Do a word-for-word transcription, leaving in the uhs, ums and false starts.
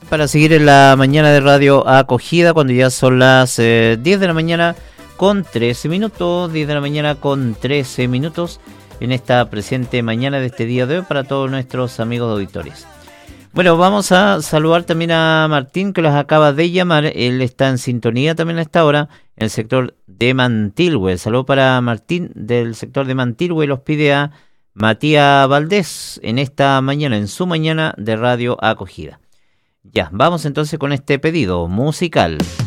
Para seguir en la mañana de Radio Acogida, cuando ya son las eh, diez de la mañana con trece minutos, diez de la mañana con trece minutos, en esta presente mañana de este día de hoy para todos nuestros amigos auditores. Bueno, vamos a saludar también a Martín, que los acaba de llamar. Él está en sintonía también a esta hora en el sector de Mantilhue. Saludo para Martín del sector de Mantilhue, los pide a Matías Valdés en esta mañana, en su mañana de Radio Acogida. Ya, vamos entonces con este pedido musical.